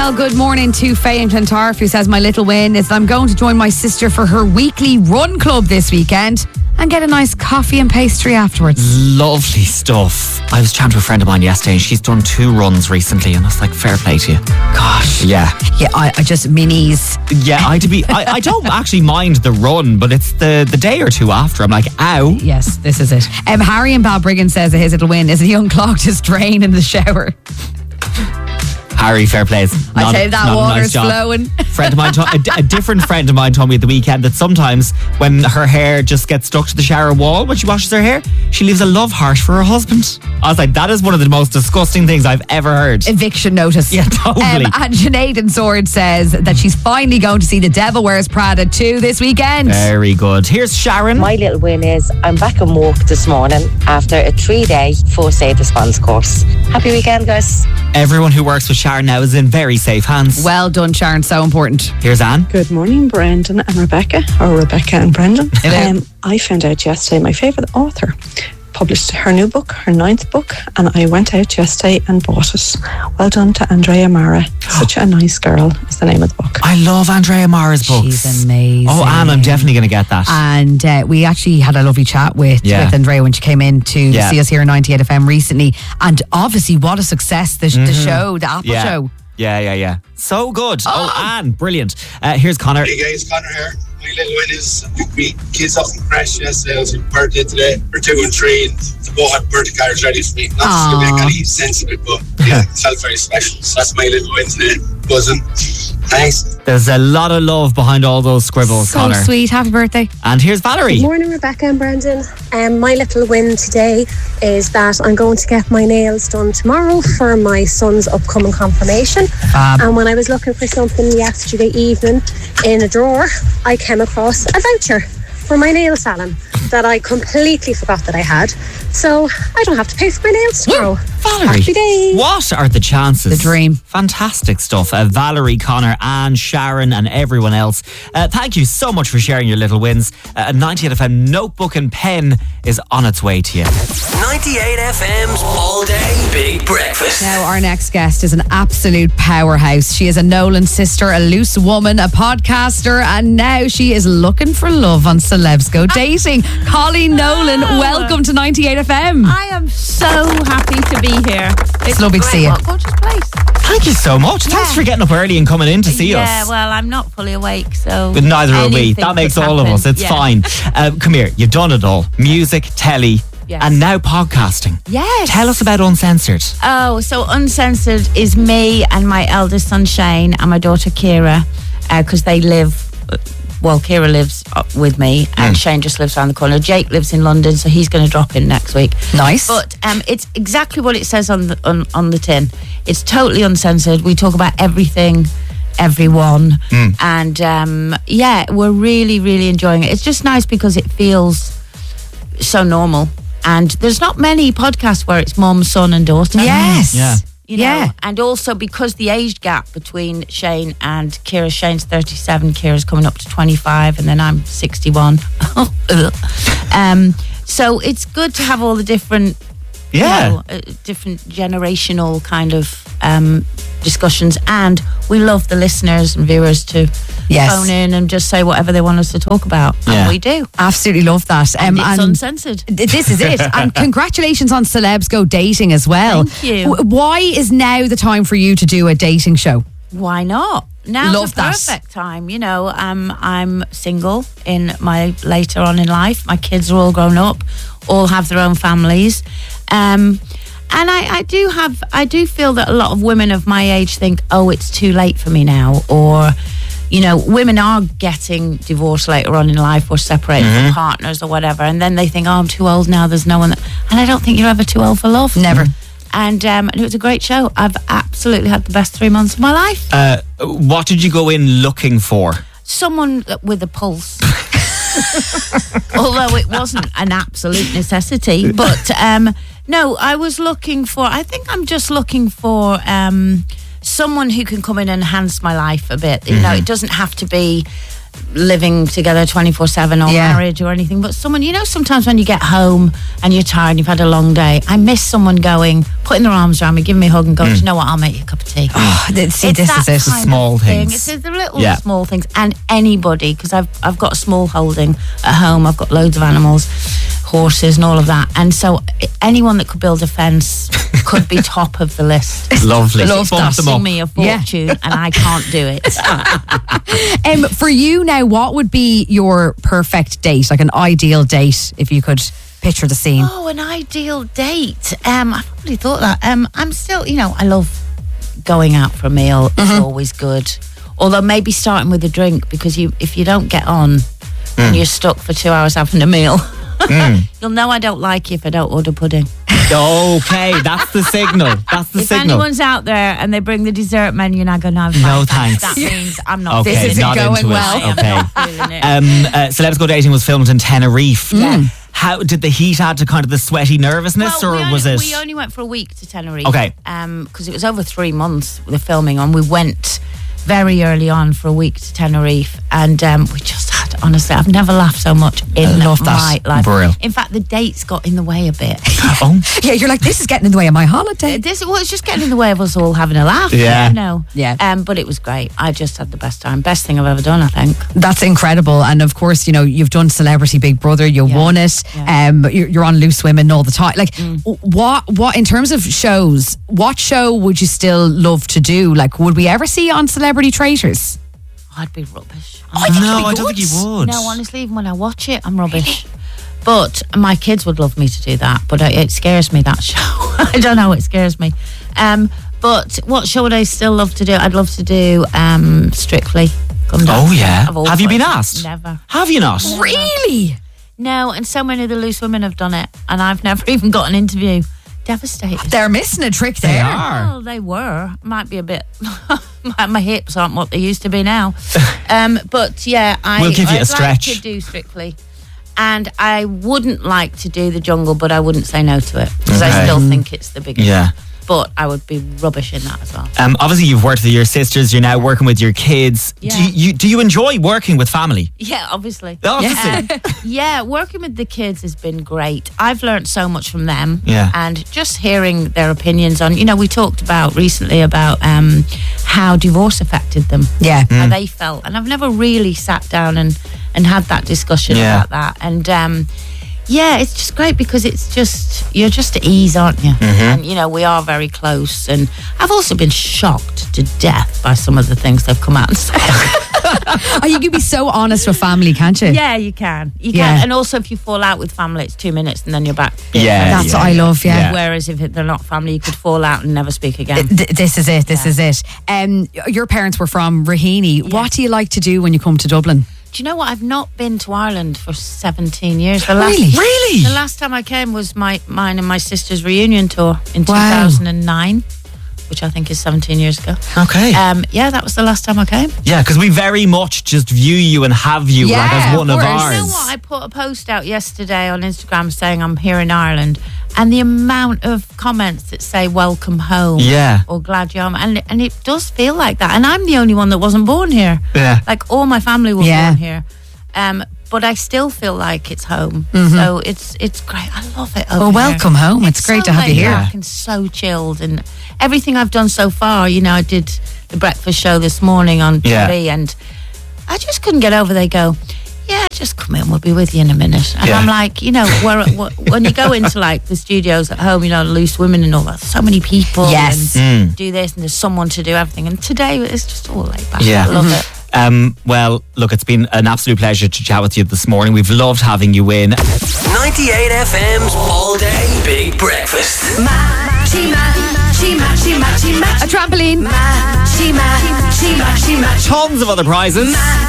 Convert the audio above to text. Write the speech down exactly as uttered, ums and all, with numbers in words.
Well, good morning to Faye and Clontarf, who says my little win is that I'm going to join my sister for her weekly run club this weekend and get a nice coffee and pastry afterwards. Lovely stuff. I was chatting to a friend of mine yesterday and she's done two runs recently and I was like, fair play to you. Gosh. Yeah. Yeah, I, I just minis. Yeah, I to be I, I don't actually mind the run, but it's the, the day or two after. I'm like, ow. Yes, this is it. Um, Harry in Balbriggan says that his little win is that he unclogged his drain in the shower. Harry, fair plays. I tell you, that water's nice flowing. Friend of mine, to- a, a different friend of mine told me at the weekend that sometimes when her hair just gets stuck to the shower wall when she washes her hair, she leaves a love heart for her husband. I was like, that is one of the most disgusting things I've ever heard. Eviction notice. Yeah, totally. Um, and Sinead in Sword says that she's finally going to see The Devil Wears Prada two this weekend. Very good. Here's Sharon. My little win is I'm back on walk this morning after a three-day first aid response course. Happy weekend, guys. Everyone who works with Sharon now is in very safe hands. Well done, Sharon. So important. Here's Anne. Good morning, Brendan and Rebecca, or Rebecca and Brendan. Um, I found out yesterday my favourite author published her new book, her ninth book, and I went out yesterday and bought it. Well done to Andrea Mara. Such a nice girl is the name of the book. I love Andrea Mara's books. She's amazing. Oh, Anne, I'm definitely going to get that. And uh, we actually had a lovely chat with, Yeah. with Andrea when she came in to Yeah. see us here on ninety-eight F M recently. And obviously, what a success, the, the show, the Apple Yeah. show. Yeah, yeah, yeah. So good. Oh, Anne, brilliant. Uh, here's Connor. Hey guys, Connor here. My little win is we kids off from crash yesterday. I was in birthday today. We're two and three, and the both had birthday cards ready for me. Not to make any sense of it, but yeah, it felt very special. So that's my little win today. Buzzing. Thanks. There's a lot of love behind all those scribbles, So Connor. sweet. Happy birthday. And here's Valerie. Good morning, Rebecca and Brendan. Um, my little win today is that I'm going to get my nails done tomorrow for my son's upcoming confirmation. Fab. And when I was looking for something yesterday evening in a drawer, I came across a voucher for my nail salon that I completely forgot that I had. So I don't have to pay for my nails tomorrow. Valerie, Happy days. what are the chances? The dream. Fantastic stuff. Uh, Valerie, Connor, Anne, Sharon and everyone else. Uh, thank you so much for sharing your little wins. Uh, ninety-eight F M notebook and pen is on its way to you. ninety-eight F M's All Day Big Breakfast. Now, our next guest is an absolute powerhouse. She is a Nolan sister, a loose woman, a podcaster, and now she is looking for love on Celebs Go Dating. Colleen Nolan, welcome to ninety-eight F M. I am so happy to be here. It's, lovely to great. see you. What a gorgeous place. Thank you so much. Thanks Yeah. for getting up early and coming in to see us. Yeah, well, I'm not fully awake, so. But neither are we. anything That makes could all of happen. us. It's Yeah. fine. Uh, come here. You've done it all. Music, telly, Yes. and now podcasting. Yes. Tell us about Uncensored. Oh, so Uncensored is me and my eldest son Shane and my daughter Kira, because they live. Well, Kira lives uh, with me, and Mm. Shane just lives around the corner. Jake lives in London, so he's going to drop in next week. Nice. But um, it's exactly what it says on the on, on the tin. It's totally uncensored. We talk about everything, everyone, Mm. and um, yeah, we're really, really enjoying it. It's just nice because it feels so normal. And there's not many podcasts where it's mum, son, and daughter. Yes. Yeah. You know? Yeah. And also because the age gap between Shane and Kira, Shane's thirty-seven, Kira's coming up to twenty-five, and then I'm sixty-one. um, so it's good to have all the different, Yeah. you know, uh, different generational kind of um, discussions. And we love the listeners and viewers to Yes. phone in and just say whatever they want us to talk about. Yeah. And we do. Absolutely love that. And Um, it's uncensored. th- This is it. And congratulations on Celebs Go Dating as well. Thank you. W- Why is now the time for you to do a dating show? Why not? Now's Love the that. perfect time. You know, um, I'm single in my later on in life. My kids are all grown up, all have their own families. Um, and I, I do have, I do feel that a lot of women of my age think, oh, it's too late for me now. Or, you know, women are getting divorced later on in life or separated from partners or whatever. And then they think, oh, I'm too old now. There's no one. That... And I don't think you're ever too old for love. Never. And, um, and it was a great show. I've absolutely had the best three months of my life. Uh, what did you go in looking for? Someone with a pulse. Although it wasn't an absolute necessity. But um, no, I was looking for, I think I'm just looking for um, someone who can come in and enhance my life a bit. You know, it doesn't have to be living together twenty-four seven or Yeah. marriage or anything, but someone, you know, sometimes when you get home and you're tired and you've had a long day, I miss someone going, putting their arms around me, giving me a hug and going, "Do you know what, I'll make you a cup of tea." Oh, th- see, It's this that is it. kind Small of thing. things. It's the little Yeah. small things. And anybody, because I've, I've got a small holding at home, I've got loads of animals, horses and all of that. And so anyone that could build a fence could be top of the list. Lovely. It's Bump them costing up. me a Yeah. fortune and I can't do it. Um, for you now, what would be your perfect date, like an ideal date, if you could picture the scene? Oh, an ideal date. Um, I've probably thought that. Um, I'm still, you know, I love going out for a meal. It's always good. Although maybe starting with a drink, because you, if you don't get on and you're stuck for two hours having a meal, you'll know I don't like you if I don't order pudding. Okay, that's the signal. That's the If signal. anyone's out there and they bring the dessert menu and I go, no, No, thanks. thanks. That means I'm not Okay, feeling This isn't not it. going into well. it. I am Okay. not feeling it. Um, uh, Celebs Go Dating was filmed in Tenerife. How did the heat add to kind of the sweaty nervousness, Well, or we only, was it? We only went for a week to Tenerife. Okay. Um, because it was over three months the filming on. We went very early on for a week to Tenerife, and um, we just had, honestly, I've never laughed so much in I love my that. life. Brill. In fact, the dates got in the way a bit. Oh, Yeah, you're like, this is getting in the way of my holiday. This well, it's just getting in the way of us all having a laugh. Yeah. You know. Yeah. Um, but it was great. I just had the best time. Best thing I've ever done, I think. That's incredible. And of course, you know, you've done Celebrity Big Brother, you Yeah. won it. Yeah. Um, you're, you're on Loose Women all the time. Like, what, what, in terms of shows, what show would you still love to do? Like, would we ever see you on Celebrity Traitors? I'd be rubbish. no, I don't think you would. No, honestly, even when I watch it, I'm rubbish. But my kids would love me to do that. But I, it scares me, that show. I don't know, it scares me. Um, but what show would I still love to do? I'd love to do um, Strictly. Come Down. Oh, yeah. Of all Have you been places. asked? Never. Have you not? Really? No, and so many of the Loose Women have done it. And I've never even got an interview. Devastated. They're missing a trick there. They are. Well, they were. Might be a bit. my, my hips aren't what they used to be now. Um, but yeah, I. We'll give you a I'd stretch. Like to do Strictly, and I wouldn't like to do the Jungle, but I wouldn't say no to it because I Okay. still think it's the biggest. Yeah. But I would be rubbish in that as well. Um, obviously, you've worked with your sisters. You're now working with your kids. Yeah. Do you do you enjoy working with family? Yeah, obviously. Obviously. Um, yeah, working with the kids has been great. I've learned so much from them. Yeah. And just hearing their opinions on, you know, we talked about recently about um, how divorce affected them. Yeah. How they felt. And I've never really sat down and, and had that discussion Yeah. about that. And um, yeah, it's just great because it's just, you're just at ease, aren't you? And, you know, we are very close. And I've also been shocked to death by some of the things they've come out and said. Oh, you can be so honest with family, can't you? Yeah, you can. You Yeah. can. And also, if you fall out with family, it's two minutes and then you're back. Yeah, That's yeah, what I love, yeah. yeah. Whereas if it- they're not family, you could fall out and never speak again. Th- this is it. This is it. Um, your parents were from Raheny. What do you like to do when you come to Dublin? Do you know what? I've not been to Ireland for seventeen years. The last, Really? Really? The last time I came was my mine and my sister's reunion tour in Wow. two thousand nine, which I think is seventeen years ago. Okay. Um, yeah, that was the last time I came. Yeah, because we very much just view you and have you Yeah, like as one of of, course. ours. You know what? I put a post out yesterday on Instagram saying I'm here in Ireland, and the amount of comments that say "Welcome home," Yeah. or "Glad you're home," and and it does feel like that. And I'm the only one that wasn't born here. Yeah. Like all my family were Yeah. born here, um, but I still feel like it's home. Mm-hmm. So it's it's great. I love it. Over Well, here. welcome home. It's great to so have you laid here. back and so chilled, and everything I've done so far. You know, I did the breakfast show this morning on Yeah. T V, and I just couldn't get over. They go, yeah, just come in. We'll be with you in a minute. And Yeah. I'm like, you know, where, wh- when you go into like the studios at home, you know, Loose Women and all that, so many people. Yes. And Mm. do this, and there's someone to do everything. And today it's just all laid back. Yeah. I love it. Um, well, look, it's been an absolute pleasure to chat with you this morning. We've loved having you in. ninety-eight F M's All Day Big Breakfast. A trampoline. Tons of other prizes.